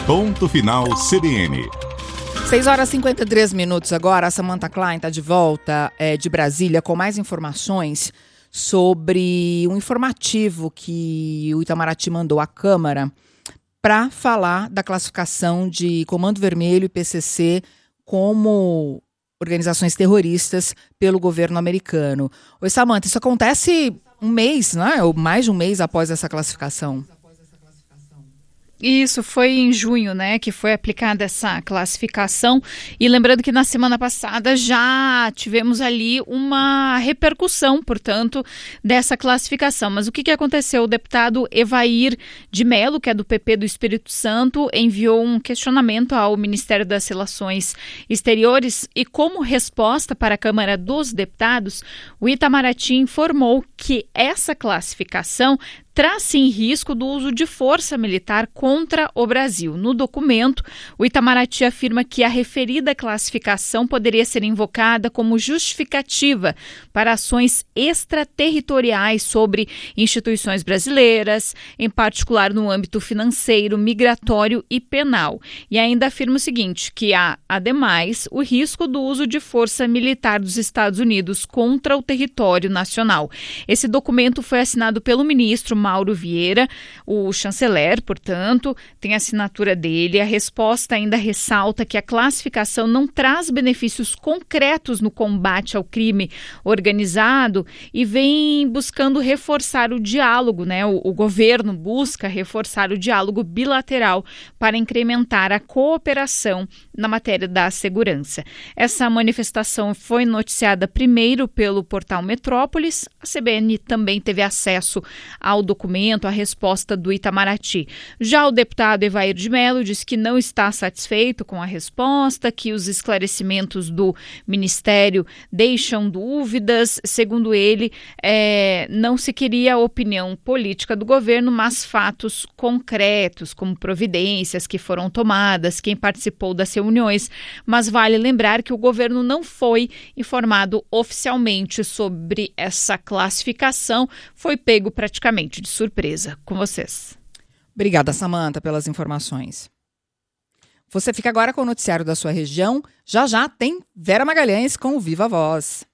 Ponto Final CBN. 6h53 agora. A Samantha Klein está de volta de Brasília com mais informações sobre um informativo que o Itamaraty mandou à Câmara para falar da classificação de Comando Vermelho e PCC como organizações terroristas pelo governo americano. Oi, Samantha, isso acontece um mês, né? Ou mais de um mês após essa classificação. Isso, foi em junho, né, que foi aplicada essa classificação. E lembrando que na semana passada já tivemos ali uma repercussão, portanto, dessa classificação. Mas o que aconteceu? O deputado Evair de Mello, que é do PP do Espírito Santo, enviou um questionamento ao Ministério das Relações Exteriores e, como resposta para a Câmara dos Deputados, o Itamaraty informou que essa classificação traz em risco do uso de força militar contra o Brasil. No documento, o Itamaraty afirma que a referida classificação poderia ser invocada como justificativa para ações extraterritoriais sobre instituições brasileiras, em particular no âmbito financeiro, migratório e penal. E ainda afirma o seguinte, que há, ademais, o risco do uso de força militar dos Estados Unidos contra o território nacional. Esse documento foi assinado pelo ministro Mauro Vieira, o chanceler, portanto, tem a assinatura dele. A resposta ainda ressalta que a classificação não traz benefícios concretos no combate ao crime organizado e vem buscando reforçar o diálogo, né? O governo busca reforçar o diálogo bilateral para incrementar a cooperação na matéria da segurança. Essa manifestação foi noticiada primeiro pelo portal Metrópolis. A CBN também teve acesso ao documento, a resposta do Itamaraty. Já o deputado Evair de Mello disse que não está satisfeito com a resposta, que os esclarecimentos do Ministério deixam dúvidas. Segundo ele, não se queria a opinião política do governo, mas fatos concretos, como providências que foram tomadas, quem participou das reuniões. Mas vale lembrar que o governo não foi informado oficialmente sobre essa classificação, foi pego praticamente de surpresa. Com vocês. Obrigada, Samantha, pelas informações. Você fica agora com o noticiário da sua região. Já tem Vera Magalhães com o Viva Voz.